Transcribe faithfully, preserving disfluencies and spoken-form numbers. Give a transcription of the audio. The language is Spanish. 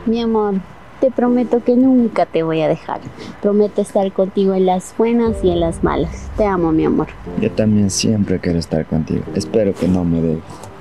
Mi amor, te prometo que nunca te voy a dejar. Prometo estar contigo en las buenas y en las malas. Te amo, mi amor. Yo también siempre quiero estar contigo. Espero que no me dejes.